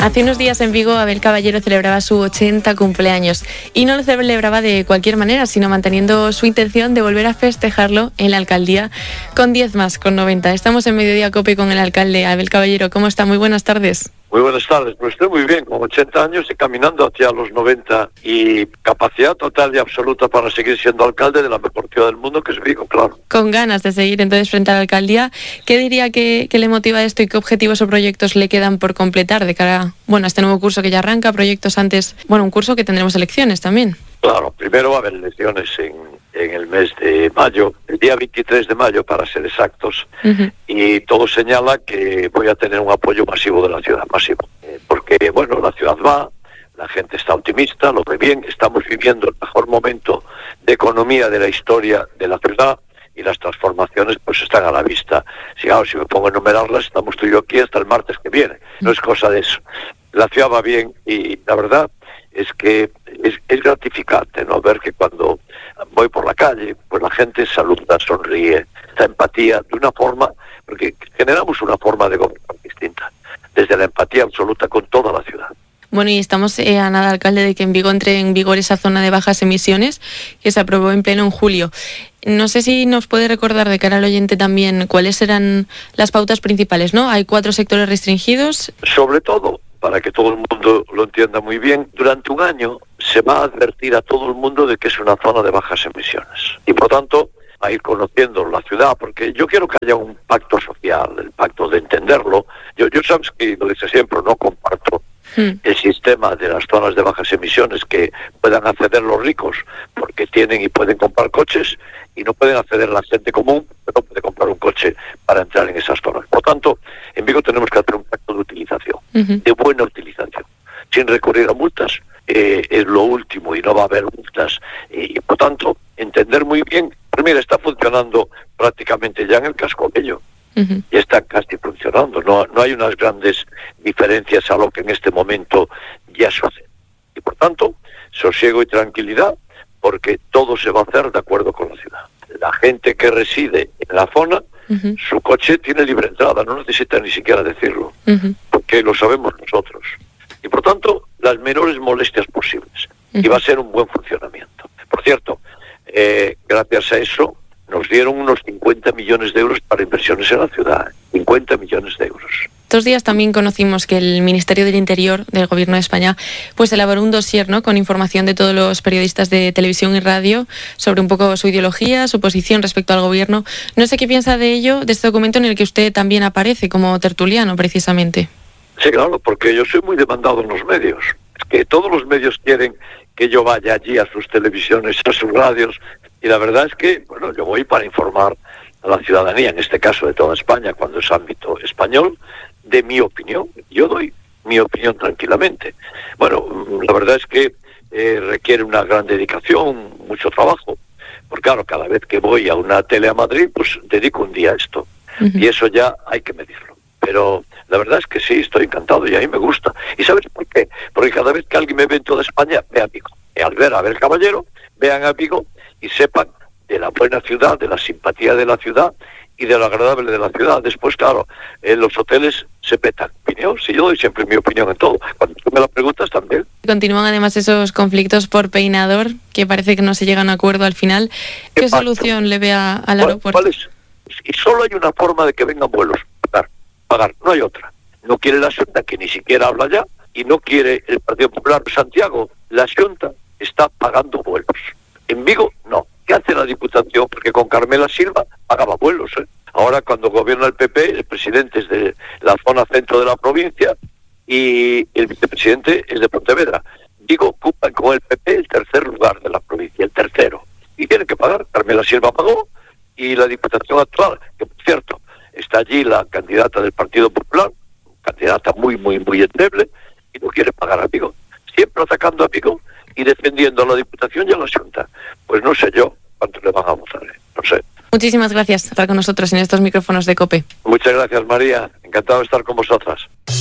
Hace unos días en Vigo, Abel Caballero celebraba su 80 cumpleaños y no lo celebraba de cualquier manera, sino manteniendo su intención de volver a festejarlo en la alcaldía con 10 más, con 90. Estamos en Mediodía Cope con el alcalde Abel Caballero. ¿Cómo está? Muy buenas tardes. Muy buenas tardes, pues estoy muy bien, con 80 años y caminando hacia los 90 y capacidad total y absoluta para seguir siendo alcalde de la mejor ciudad del mundo, que es Vigo, claro. Con ganas de seguir entonces frente a la alcaldía, ¿qué diría que le motiva esto y qué objetivos o proyectos le quedan por completar de cara a este nuevo curso que ya arranca, proyectos antes, un curso que tendremos elecciones también? Claro, primero va a haber elecciones en el mes de mayo, el día 23 de mayo para ser exactos, y todo señala que voy a tener un apoyo masivo de la ciudad, masivo, porque la ciudad va, la gente está optimista, lo ve bien, estamos viviendo el mejor momento de economía de la historia de la ciudad y las transformaciones pues están a la vista. Si me pongo a enumerarlas, estamos tú y yo aquí hasta el martes que viene, no es cosa de eso. La ciudad va bien y la verdad es que es gratificante, ¿no? Ver que cuando voy por la calle, pues la gente saluda, sonríe, esta empatía de una forma, porque generamos una forma de gobernar distinta, desde la empatía absoluta con toda la ciudad. Y estamos a nada, alcalde, de que en Vigo entre en vigor esa zona de bajas emisiones que se aprobó en pleno en julio. No sé si nos puede recordar de cara al oyente también cuáles serán las pautas principales, ¿no? Hay 4 sectores restringidos. Sobre todo, para que todo el mundo lo entienda muy bien, durante un año se va a advertir a todo el mundo de que es una zona de bajas emisiones. Y por tanto, a ir conociendo la ciudad, porque yo quiero que haya un pacto social, el pacto de entenderlo. Yo sabes que lo dice siempre, no comparto el sistema de las zonas de bajas emisiones, que puedan acceder los ricos porque tienen y pueden comprar coches, y no pueden acceder la gente común, que no puede comprar un coche para entrar en esas zonas. Por tanto, en Vigo tenemos que hacer un pacto de utilización, de buena utilización, sin recurrir a multas. Es lo último y no va a haber multas. Y por tanto, entender muy bien, pues mira, está funcionando prácticamente ya en el Casco Bello. Y está casi funcionando, no hay unas grandes diferencias a lo que en este momento ya sucede. Y por tanto, sosiego y tranquilidad, porque todo se va a hacer de acuerdo con la ciudad. La gente que reside en la zona, su coche tiene libre entrada, no necesita ni siquiera decirlo, porque lo sabemos nosotros. Y por tanto, las menores molestias posibles. Y va a ser un buen funcionamiento. Por cierto, gracias a eso, nos dieron unos 50 millones de euros para inversiones en la ciudad. 50 millones de euros. Estos días también conocimos que el Ministerio del Interior del Gobierno de España elaboró un dossier, ¿no?, con información de todos los periodistas de televisión y radio sobre un poco su ideología, su posición respecto al gobierno. No sé qué piensa de ello, de este documento en el que usted también aparece como tertuliano, precisamente. Sí, claro, porque yo soy muy demandado en los medios. Es que todos los medios quieren que yo vaya allí a sus televisiones, a sus radios, y la verdad es que, yo voy para informar a la ciudadanía, en este caso de toda España, cuando es ámbito español, de mi opinión. Yo doy mi opinión tranquilamente. La verdad es que requiere una gran dedicación, mucho trabajo, porque claro, cada vez que voy a una tele a Madrid, pues dedico un día a esto, y eso ya hay que medirlo. Pero la verdad es que sí, estoy encantado y a mí me gusta. ¿Y sabes por qué? Porque cada vez que alguien me ve en toda España, ve a Vigo. Y al ver a Abel Caballero, vean a Vigo y sepan de la buena ciudad, de la simpatía de la ciudad y de lo agradable de la ciudad. Después, claro, en los hoteles se petan. ¿Opinión? Sí, yo doy siempre mi opinión en todo. Cuando tú me la preguntas también. Continúan además esos conflictos por Peinador, que parece que no se llega a un acuerdo al final. ¿Qué solución le ve al aeropuerto? ¿Cuál es? Y solo hay una forma de que vengan vuelos. Pagar, no hay otra. No quiere la Xunta, que ni siquiera habla ya, y no quiere el Partido Popular de Santiago. La Xunta está pagando vuelos. En Vigo, no. ¿Qué hace la Diputación? Porque con Carmela Silva pagaba vuelos, ¿eh? Ahora, cuando gobierna el PP, el presidente es de la zona centro de la provincia y el vicepresidente es de Pontevedra. Vigo ocupa con el PP el tercer lugar de la provincia, el tercero. Y tiene que pagar. Carmela Silva pagó y la Diputación actual, que por cierto, está allí la candidata del Partido Popular, candidata muy, muy, muy endeble, y no quiere pagar a Vigo. Siempre atacando a Vigo y defendiendo a la Diputación y a la Xunta. Pues no sé yo cuánto le van a votar, no sé. Muchísimas gracias por estar con nosotros en estos micrófonos de COPE. Muchas gracias, María. Encantado de estar con vosotras.